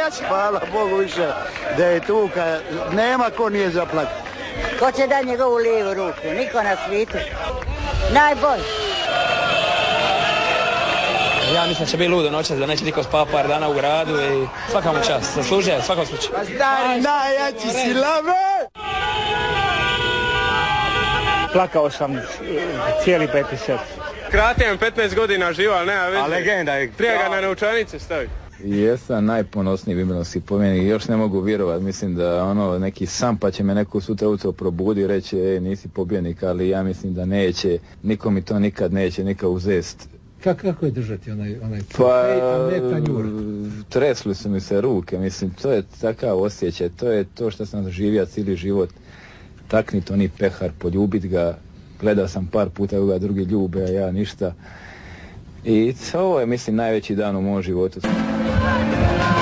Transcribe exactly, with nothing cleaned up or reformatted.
ja ću, hvala Bogu više da je tuka, nema ko nije zaplakao. Ko će da njegovu lijevu ruku? Niko na svijetu. Najbolji. Ja mislim da će biti ludo noćas, da neće niko spava par dana u gradu i svaka mu čast, zaslužuje, svakom slučaju. Pa stari, najjači si lave! Plakao sam cijeli peti set. Kratem petnaest godina živa, ali nema veze. A legenda je. Prije ga na naučanice stavi. Jesam najponosniji Vimbenovski pobjednik, još ne mogu vjerovat, mislim da ono neki sam pa će me neko sutra ujutro probudi i reći e, nisi pobjednik, ali ja mislim da neće, niko mi to nikad neće nikad uzest. Kako, kako je držati onaj, onaj pa, tanjur? Tresli su mi se ruke, mislim, to je takav osjećaj, to je to što sam doživio cijeli život, taknit oni pehar, poljubit ga, gledao sam par puta u ga drugi ljube, a ja ništa. I ovo je, mislim, najveći dan u mom životu.